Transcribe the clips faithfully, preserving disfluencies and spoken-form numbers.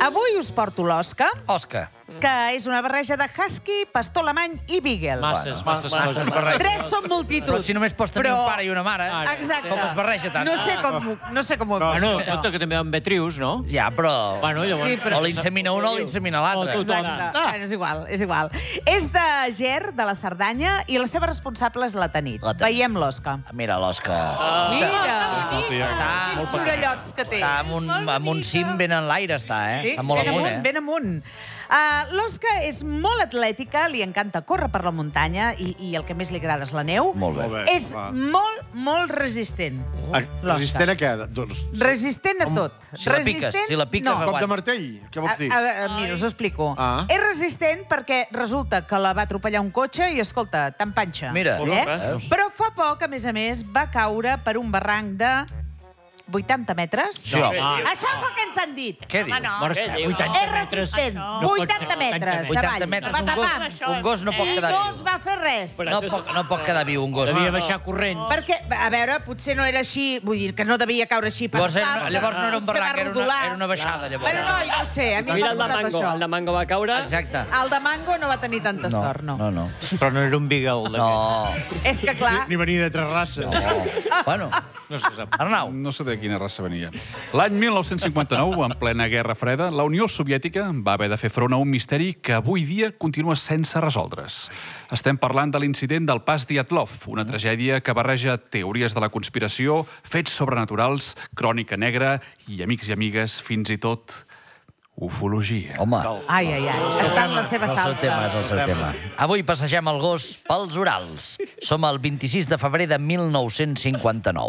Avui us porto l'Osca. Osca. Que és una barreja de husky, pastor alemany i beagle. Masses, masses, masses barreges. Tres són multitud. Però si només pots tenir Però... un pare i una mare, Exacte. com es barreja tant? No sé com, no sé com ho he Bueno, vist, compte que també amb betrius, no? Ja, però... Bueno, llavors... Sí, però- O l'insemina un o l'insemina l'altre. O tothom. Exacte. Ah. Bueno, és igual, és igual. És de Ger, de la Cerdanya, i la seva responsable és la Tanit. La Tanit. Veiem l'Osca. Mira l'Osca. Mira! Està, Quins sorellots que té. està amb un, amb un cim ben en l'aire, està, eh? Sí, Està molt ben amunt, amunt, eh? ben amunt. Uh, L'Osca és molt atlètica, li encanta córrer per la muntanya i, i el que més li agrada és la neu. Molt bé. Molt bé, És va. molt, molt resistent. Ah, Resistent a què? Doncs, Resistent a tot. Si la piques, Resistent- si la piques, no. aguanta. cop de martell? Què vols dir? A, a, a, mira, us ho explico. Ah. És resistent perquè resulta que la va atropellar un cotxe i, escolta, tan panxa. Mira. Eh? Però fa poc, a més a més, va caure per un barranc de vuitanta metres. Sí, home. Això és el que ens han dit. Què diu? Marça, vuitanta És metres. resistent. No pot vuitanta ser. metres. vuitanta avall. metres, un Patapam. gos, un gos no pot I quedar no viu. es va fer res. No pot, no pot quedar viu un gos. Devia baixar corrent. Perquè, a veure, potser no era així, vull dir, que no devia caure així per Llavors, era, sapa, llavors no era un potser va barranc, era una, rodolar. era una baixada, llavors. Bueno, no, jo no sé, a mi Mira m'ha el de portat Mango, això. el de Mango va caure. Exacte. El de Mango no va tenir tanta No, sort, no. no, no. Però no era un beagle. No. És que, clar, Ni venia de Terrassa. Oh. Bueno, No se sap. Arnau. No sé de quina raça venia. L'any mil nou-cents cinquanta-nou, en plena Guerra Freda, la Unió Soviètica va haver de fer front a un misteri que avui dia continua sense resoldre's. Estem parlant de l'incident del Pas Dyatlov, una tragèdia que barreja teories de la conspiració, fets sobrenaturals, crònica negra i, amics i amigues, fins i tot ufologia. Home, ai, ai, ai, està en la seva és el seu salsa. tema, és el seu tema. Avui passegem el gos pels Urals. Som el vint-i-sis de febrer de mil nou-cents cinquanta-nou.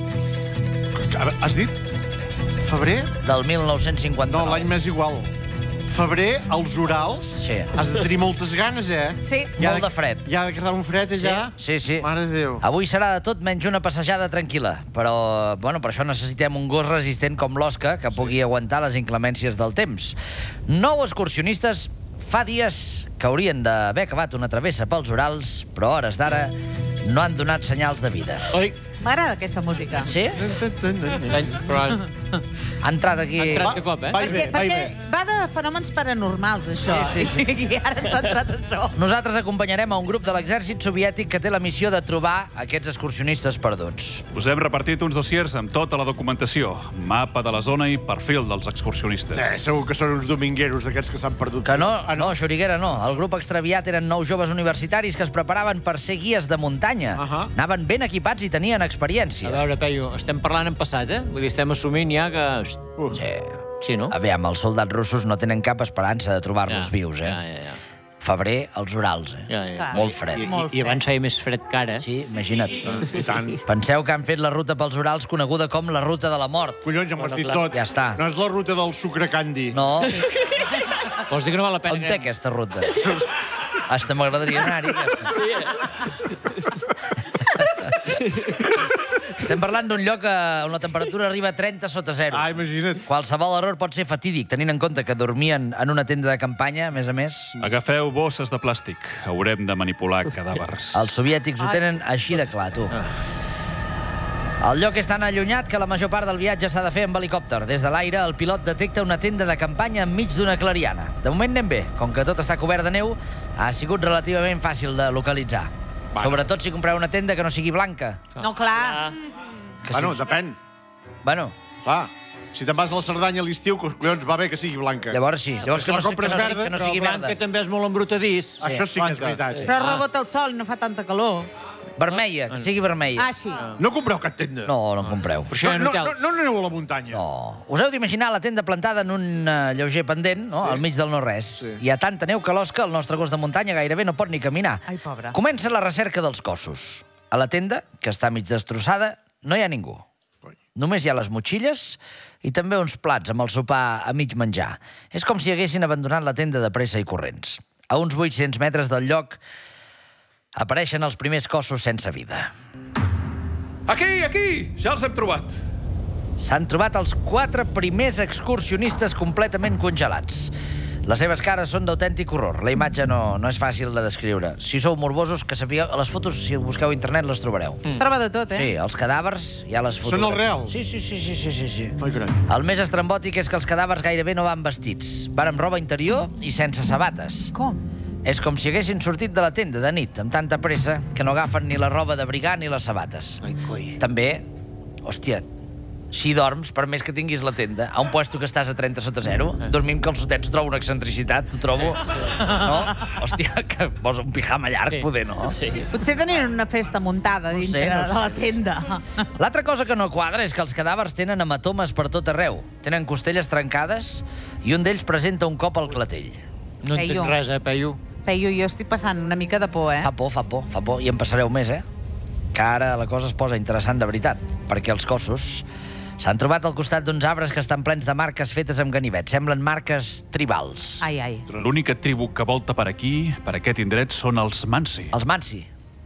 Has dit febrer? Del mil nou-cents No, cinquanta-nou. l'any més igual. Febrer, als Urals. Sí. Has de tenir moltes ganes, eh? Sí. Molt de fred. Ja ha de quedar un fred, allà? Sí, sí. Mare de Déu. Avui serà de tot menys una passejada tranquil·la, però bueno, per això necessitem un gos resistent com l'Osca que pugui aguantar les inclemències del temps. Nou excursionistes fa dies que haurien d'haver acabat una travessa pels Urals, però a hores d'ara no han donat senyals de vida. Oi, M'agrada aquesta música. Sí? però Ha entrat aquí... ha entrat de cop, eh? Vai bé, Perquè, vai perquè bé. va de fenòmens paranormals, això. Sí, sí, sí. I ara ens ha entrat això. Nosaltres acompanyarem a un grup de l'exèrcit soviètic que té la missió de trobar aquests excursionistes perduts. Us hem repartit uns dossiers amb tota la documentació, mapa de la zona i perfil dels excursionistes. Eh, segur que són uns domingueros d'aquests que s'han perdut. Que no, Ah, no, Xuriguera, no. El grup extraviat eren nou joves universitaris que es preparaven per ser guies de muntanya. Ahà. Anaven ben equipats i tenien experiència. A veure, Peyu, estem parlant en passat, eh? Vull dir, estem assumint ja que... Sí. Sí, no? Aviam, els soldats russos no tenen cap esperança de trobar-los vius, eh? Ja, ja, ja. Febrer, als Urals, eh? Ja, ja. Molt fred. I, Molt i, I abans feia més fred que ara. Sí, imagina't. I tant. Penseu que han fet la ruta pels Urals coneguda com la ruta de la mort. Collons, ja m'ho has dit tot. Ja està. No és la ruta del sucre candi. No, Vols dir que no val la pena? on té aquesta ruta? Hasta m'agradaria anar-hi. Estem parlant d'un lloc eh, on la temperatura arriba a trenta sota zero. Ah, imagina't. Qualsevol error pot ser fatídic, tenint en compte que dormien en una tenda de campanya, a més a més. Agafeu bosses de plàstic. Haurem de manipular cadàvers. Els soviètics ho tenen així de clar, tu. El lloc és tan allunyat que la major part del viatge s'ha de fer amb helicòpter. Des de l'aire, el pilot detecta una tenda de campanya enmig d'una clariana. De moment anem bé. Com que tot està cobert de neu, ha sigut relativament fàcil de localitzar. Bueno. Sobretot si compreu una tenda que no sigui blanca. No, clar. Que Bueno, si... depèn. Bueno, Clar, si te'n vas a la Cerdanya a l'estiu, collons, va bé que sigui blanca. llavors sí. Llavors Si que la no, que compres no, verda, que no Però sigui blanca verda. també és molt embrutadís. Això sí que és Blanca. veritat. Sí. Però rebota el sol i no fa tanta calor. Vermella, que sigui vermella. Ah, sí. No compreu cap tenda. No, no en compreu. Per això hi ha no, no, hotels. no, no aneu a la muntanya. No. Us heu d'imaginar la tenda plantada en un uh, lleuger pendent, no? Al mig del no-res. Sí. Hi ha tanta neu que l'Osca, el nostre gos de muntanya, gairebé no pot ni caminar. Ai, pobre. Comença la recerca dels cossos. A la tenda, que està mig destrossada, no hi ha ningú. Coi. Només hi ha les motxilles i també uns plats amb el sopar a mig menjar. És com si haguessin abandonat la tenda de pressa i corrents. A uns vuit-cents metres del lloc apareixen els primers cossos sense vida. Aquí, aquí! Ja els hem trobat. S'han trobat els quatre primers excursionistes completament congelats. Les seves cares són d'autèntic horror. La imatge no, no és fàcil de descriure. Si sou morbosos, que sapigueu... A les fotos, si busqueu a internet, les trobareu. Es troba de tot, eh? Sí, els cadàvers ja les fotos. Són els reals? Sí, sí, sí, sí, sí, sí, sí. Ai, carai. El més estrambòtic és que els cadàvers gairebé no van vestits. Van amb roba interior i sense sabates. Com? És com si haguessin sortit de la tenda de nit, amb tanta pressa que no agafen ni la roba d'abrigar ni les sabates. Ai, coi. També, hòstia, si dorms, per més que tinguis la tenda, a un puesto que estàs a trenta sota zero, dormir amb calçotets trobo una excentricitat, t'ho trobo... No? Hòstia, que posa un pijama llarg, poder, no? Sí. Potser tenien una festa muntada No sé, dintre no de la sé. tenda. L'altra cosa que no quadra és que els cadàvers tenen hematomes per tot arreu. Tenen costelles trencades i un d'ells presenta un cop al clatell. No entenc Peyu. res, eh, Peyu? Peyu, jo estic passant una mica de por, eh? Fa por, fa por, fa por. I en passareu més, eh? Que ara la cosa es posa interessant de veritat, perquè els cossos s'han trobat al costat d'uns arbres que estan plens de marques fetes amb ganivet. Semblen marques tribals. Ai, ai. L'única tribu que volta per aquí, per aquest indret, són els Mansi. Els Mansi.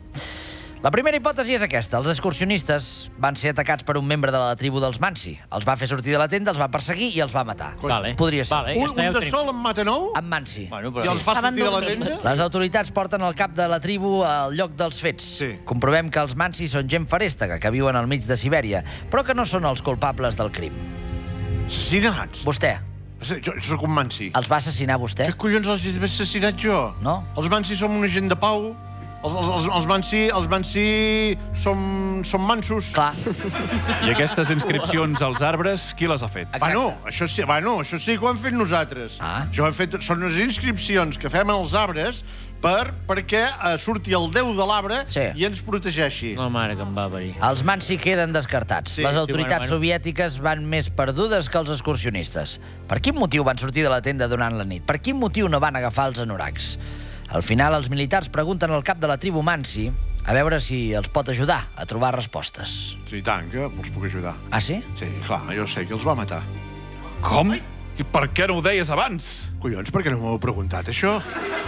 La primera hipòtesi és aquesta. Els excursionistes van ser atacats per un membre de la tribu dels Mansi. Els va fer sortir de la tenda, els va perseguir i els va matar. Vale. Podria ser. Vale, Un, ja està, ja un ho de tenim. sol en mata nou Amb Mansi. Bueno, i però... els fa Estaven sortir de la dormint. tenda? Les autoritats porten el cap de la tribu al lloc dels fets. Sí. Comprovem que els Mansi són gent ferèstega, que viuen al mig de Sibèria, però que no són els culpables del crim. Assassinats? Vostè, Jo, jo sóc un Mansi. els va assassinar vostè? Què collons els he assassinat jo? No. Els Mansi som una gent de pau. Els, els, els, els Mansi, els Mansi som, som mansos. Clar. I aquestes inscripcions als arbres, qui les ha fet? Bueno, això sí, bueno, això sí que ho hem fet nosaltres. Ah. Això ho hem fet, són unes inscripcions que fem als arbres per, perquè eh, surti el déu de l'arbre Sí. i ens protegeixi. La mare que em va parir. Els Mansi queden descartats. Sí, Les sí, autoritats bueno, bueno. soviètiques van més perdudes que els excursionistes. Per quin motiu van sortir de la tenda durant la nit? Per quin motiu no van agafar els anoracs? Al final, els militars pregunten al cap de la tribu Mansi a veure si els pot ajudar a trobar respostes. Sí, i tant, que els puc ajudar. Ah, sí? Sí, clar, jo sé que els va matar. Com? I per què no ho deies abans? Collons, per què no m'heu preguntat, això?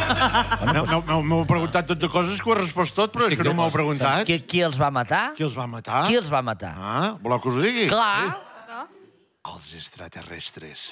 No, no, no, m'heu preguntat tot de coses que ho he respost tot, però això no m'heu preguntat. Doncs qui, qui els va matar? Qui els va matar? Qui els va matar? Ah, voleu que us ho digui? Clar! Els extraterrestres.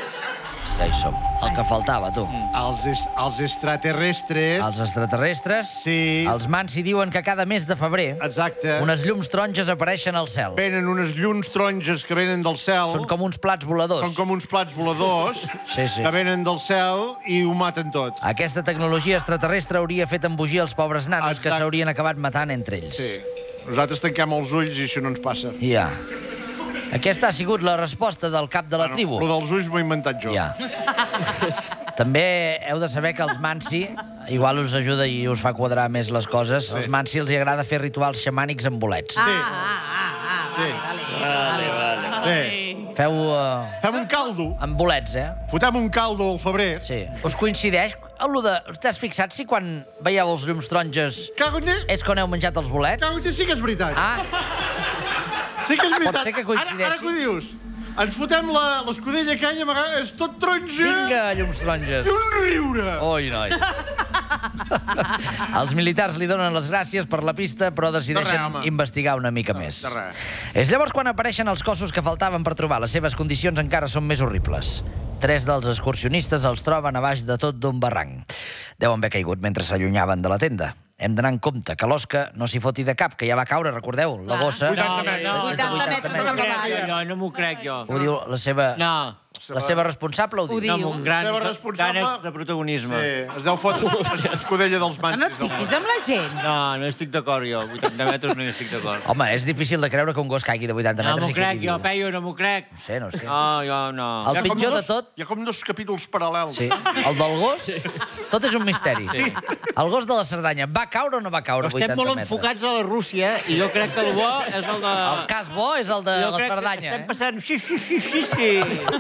Ja hi som. El que faltava, tu. Els, est els extraterrestres... Els extraterrestres, Sí. els Mansi diuen que cada mes de febrer Exacte. unes llums taronges apareixen al cel. Venen unes llums taronges que venen del cel. Són com uns plats voladors. Són com uns plats voladors Sí, sí. que venen del cel i ho maten tot. Aquesta tecnologia extraterrestre hauria fet embogir els pobres nanos que Exacte. s'haurien acabat matant entre ells. Sí. Nosaltres tanquem els ulls i això no ens passa. Ja. Aquesta ha sigut la resposta del cap de la tribu. Lo dels ulls m'ho he inventat jo. Ja. També heu de saber que els Mansi, igual us ajuda i us fa quadrar més les coses, als Mansi els hi agrada fer rituals xamànics amb bolets. Ah, ah, ah, ah, Sí. vale, vale. Sí. Feu uh, Fem un caldo. amb bolets, eh? Fotem un caldo al febrer. Sí. Us coincideix amb lo de... T'has fixat si quan veieu els llums taronges Cago en Déu. és quan heu menjat els bolets? Cago en Déu, sí que és veritat. Ah, Sí que és veritat. Pot ser que coincideixi. Ara, ara que ho dius, ens fotem la- l'escudella aquella, amaga- és tot taronja vinga, llums taronges. i un riure. Oi, noi. Els militars li donen les gràcies per la pista, però De decideixen res, home. investigar una mica més. de res. És llavors quan apareixen els cossos que faltaven per trobar. Les seves condicions encara són més horribles. Tres dels excursionistes els troben a baix de tot d'un barranc. Deuen haver caigut mentre s'allunyaven de la tenda. Hem d'anar en compte que l'Osca no s'hi foti de cap, que ja va caure, recordeu? La Clar. gossa... vuitanta No, metres. no, vuitanta no, metres no de m'ho crec cavall. jo, jo, no m'ho crec jo. Ho diu la seva... No, La seva responsable ho Ho diu. diu. no, amb un gran Seva ganes responsable. de protagonisme. Sí, es deu fotre l'escudella dels Que no et mansis. fiquis amb la gent. No, no estic d'acord jo. vuitanta metres no hi estic d'acord. Home, és difícil de creure que un gos caigui de vuitanta No metres m'ho i que crec hi jo, viu. Peyu, no m'ho crec. No sé, no sé. No, jo no. El Hi ha com pitjor de dos- tot... Hi ha com dos capítols paral·lels. Sí, el del gos, tot és un misteri. Sí. El gos de la Cerdanya, va caure o no va caure Però estem vuitanta molt metres? enfocats a la Rússia i jo crec que el bo és el de... El cas bo és el de jo la crec que Cerdanya, estem eh? passant... Sí, sí, sí, sí, sí.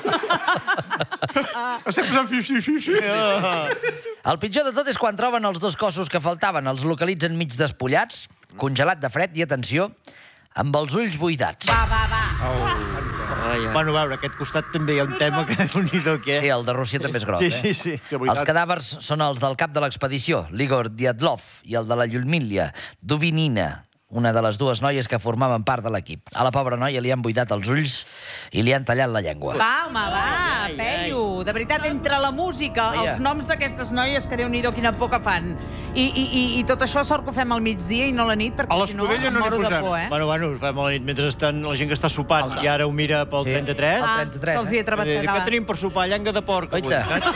Estem posant fixi, fixi. El pitjor de tot és quan troben els dos cossos que faltaven. Els localitzen mig despullats, congelat de fred i, atenció, amb els ulls buidats. Va, va, va. Bueno, a veure, aquest costat també hi ha un tema que déu-n'hi-do que... Sí, el de Rússia també és groc, Sí, eh? sí, sí. Que buidat. Els cadàvers són els del cap de l'expedició, l'Igor Diatlov, i el de la Llulmília, Duvinina. una de les dues noies que formaven part de l'equip. A la pobra noia li han buidat els ulls i li han tallat la llengua. Va, home, va, Peyu. De veritat, entre la música, els noms d'aquestes noies, que Déu-n'hi-do quina por que fan, i, i, i, i tot això sort que ho fem al migdia i no a la nit, perquè si no em moro de por, eh? Bueno, bueno, ho fem a la nit mentre estan la gent que està sopant i ara ho mira pel trenta-tres. El trenta-tres, els hi he travessat. Què tenim per sopar? Llenga de porc, avui.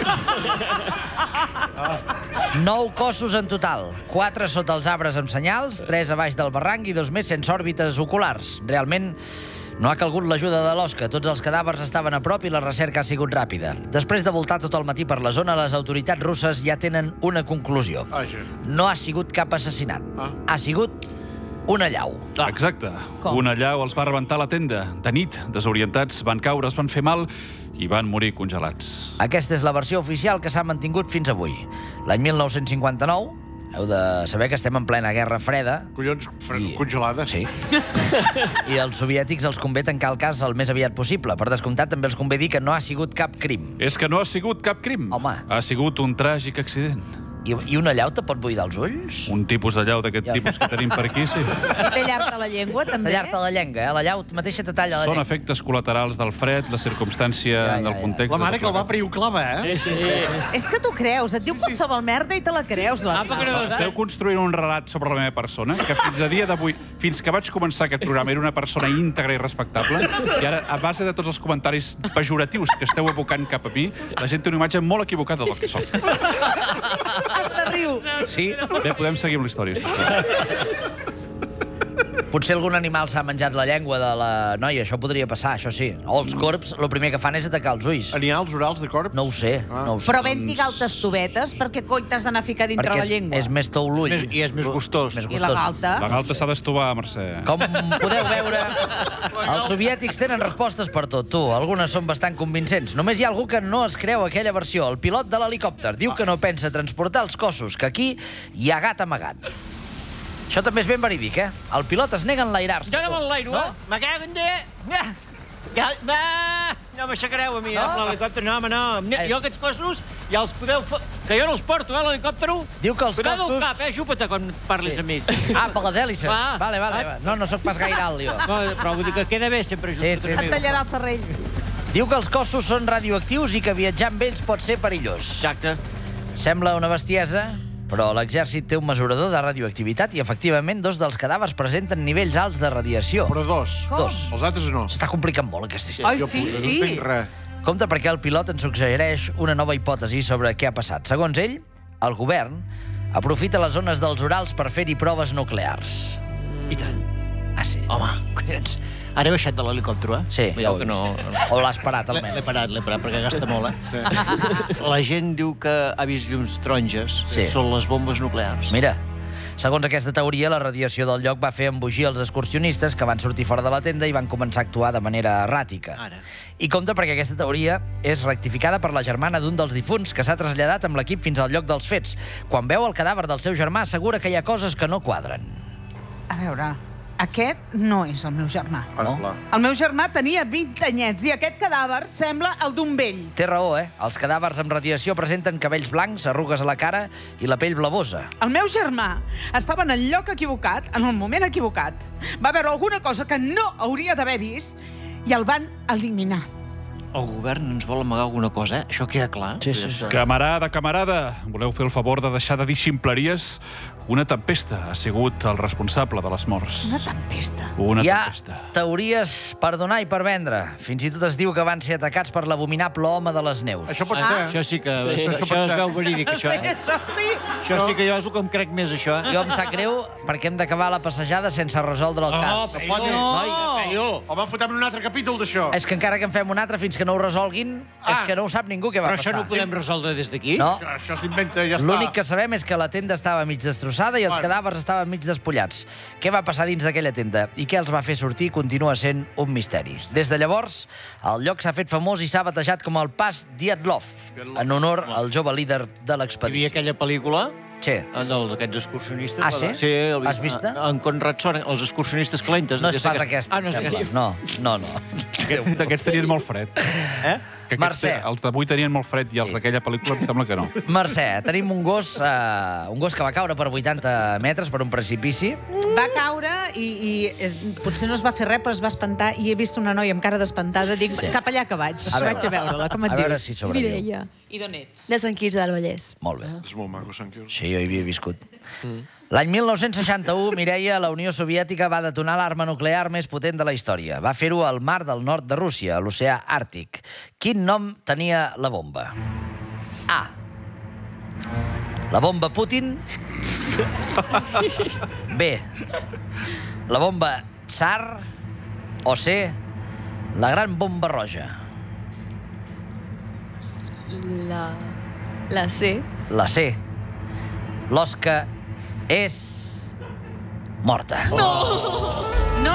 Nou cossos en total. Quatre sota els arbres amb senyals, tres a baix del barranc i dos més sense òrbites oculars. Realment, no ha calgut l'ajuda de l'Osca. Tots els cadàvers estaven a prop i la recerca ha sigut ràpida. Després de voltar tot el matí per la zona, les autoritats russes ja tenen una conclusió. No ha sigut cap assassinat. Ha sigut una allau. Exacte. Una allau els va rebentar la tenda. De nit, desorientats, van caure, es van fer mal i van morir congelats. Aquesta és la versió oficial que s'ha mantingut fins avui. L'any mil nou-cents cinquanta-nou, heu de saber que estem en plena Guerra Freda. Collons, congelada. Sí. I els soviètics els convé tancar el cas el més aviat possible. Per descomptat, també els convé dir que no ha sigut cap crim. És que no ha sigut cap crim. Home. Ha sigut un tràgic accident. I, i una allau te pot buidar els ulls? Un tipus de llau d'aquest tipus que tenim per aquí, sí. Tallar-te la llengua, també? Tallar-te la llengua, eh? La llau mateixa te talla la Són llengua. efectes col·laterals del fred, la circumstància, Ja, ja, del ja. context... La mare que el va priuclava, eh? Sí, sí, sí. És que tu creus, et diu qualsevol merda i te la creus. La... Esteu construint un relat sobre la meva persona, que fins a dia d'avui, fins que vaig començar aquest programa, era una persona íntegra i respectable, i ara, a base de tots els comentaris pejoratius que esteu abocant cap a mi, la gent té una imatge molt equivocada del que soc. Hasta riu. Sí? Bé, podem seguir amb la història. Potser algun animal s'ha menjat la llengua de la noia, això podria passar, això sí. O els corps, el primer que fan és atacar els ulls. Animals orals de corps? No ho sé, no ho sé. Però ben dir galtes tovetes, perquè coi t'has d'anar a ficar dintre Perquè la llengua. és, és més tou l'ull. I és més gustós. Més I la galta? La galta s'ha d'estovar, Mercè. Com podeu veure, els soviètics tenen respostes per tot, tu. Algunes són bastant convincents. Només hi ha algú que no es creu aquella versió. El pilot de l'helicòpter diu que no pensa transportar els cossos, que aquí hi ha gat amagat. Això també és ben verídic, eh? El pilot es nega a enlairar-se. Jo no m'enlairo, eh? Me cago en Déu! Ja, va! No m'aixecareu a mi, eh, amb l'helicòpter. No, home, no. Jo aquests cossos ja els podeu... Que jo no els porto, eh, l'helicòpter. Diu que els Cuidado cossos... del cap, eh? Xupa-te quan parlis amb ells. Ah, per les hèlices. Va. Vale, vale. No, no sóc pas gaire alt, jo. No, però vull dir que queda bé sempre Sí, junts. sí. Et tallarà el serrell. Diu que els cossos són radioactius i que viatjar amb ells pot ser perillós. Exacte. Sembla una bestiesa, però l'exèrcit té un mesurador de radioactivitat i, efectivament, dos dels cadàvers presenten nivells alts de radiació. Però dos. Dos. Els altres no. S'està complicant molt, aquesta història. Ai, sí, No sí. entenc res. Compte perquè el pilot ens suggereix una nova hipòtesi sobre què ha passat. Segons ell, el govern aprofita les zones dels Urals per fer-hi proves nuclears. I tant. Ah, sí? Home, collons. Ara he baixat de l'helicòpter, eh? Sí, ja Veieu ho he que no... vist. O l'has parat, L'he almenys. parat, l'he parat, perquè gasta molt, eh? La gent diu que ha vist llums taronges. Sí. Són les bombes nuclears. Mira, segons aquesta teoria, la radiació del lloc va fer embogir els excursionistes que van sortir fora de la tenda i van començar a actuar de manera erràtica. Ara. I compte perquè aquesta teoria és rectificada per la germana d'un dels difunts que s'ha traslladat amb l'equip fins al lloc dels fets. Quan veu el cadàver del seu germà, assegura que hi ha coses que no quadren. A veure, aquest no és el meu germà. Ah, clar. El meu germà tenia vint anyets i aquest cadàver sembla el d'un vell. Té raó, eh? Els cadàvers amb radiació presenten cabells blancs, arrugues a la cara i la pell blavosa. El meu germà estava en el lloc equivocat, en el moment equivocat. Va veure alguna cosa que no hauria d'haver vist i el van eliminar. El govern ens vol amagar alguna cosa, eh? Això queda clar. Sí, sí, sí. Camarada, camarada, voleu fer el favor de deixar de dir ximpleries? Una tempesta ha sigut el responsable de les morts. Una tempesta. Una Hi ha tempesta. teories per donar i per vendre. Fins i tot es diu que van ser atacats per l'abominable home de les neus. Això pot Ah, ser. això sí que... Sí, això això pot es ser. veu verídic, això, eh? Això sí. Això sí que jo és el que em crec més, això, eh? Jo em sap greu perquè hem d'acabar la passejada sense resoldre el cas. Peyu, No. Peyu. Home, fotem un altre capítol d'això. És que encara que en fem un altre fins que no ho resolguin, és que no ho sap ningú què va Però això passar. no ho podem resoldre des d'aquí? No, Això, això s'inventa i ja està. l'únic que sabem és que la tenda estava mig destrossada i els Bueno. cadàvers estaven mig despullats. Què va passar dins d'aquella tenda i què els va fer sortir continua sent un misteri. Des de llavors, el lloc s'ha fet famós i s'ha batejat com el Pas Dyatlov, en honor al jove líder de Hi havia l'expedició. aquella pel·lícula Sí. d'aquests excursionistes. Ah, sí? Sí, el, Has vist? En Conrad Soren, els excursionistes calentes. No és pas aquesta, Ah, no és em sembla. aquesta. No, no, no. Aquests, aquests tenien molt fred. Eh? Que aquests, Mercè. Els d'avui tenien molt fred i els Sí. d'aquella pel·lícula em sembla que no. Mercè, tenim un gos, eh, un gos que va caure per vuitanta metres per un precipici va caure i potser no es va fer res, però es va espantar i he vist una noia amb cara d'espantada. Dic, cap allà que vaig. Vaig a veure-la. Com et dius? A veure si sobreviu. Mireia. I d'on ets? De Sant Quirze del Vallès. Molt bé. És molt maco, Sant Quirze. Sí, jo hi havia viscut. L'any mil nou-cents seixanta-u, Mireia, la Unió Soviètica va detonar l'arma nuclear més potent de la història. Va fer-ho al mar del nord de Rússia, a l'oceà Àrtic. Quin nom tenia la bomba? A. La bomba Putin. B. La bomba Tsar. O C. La gran bomba roja. La... La C. La C. L'Osca és morta. No!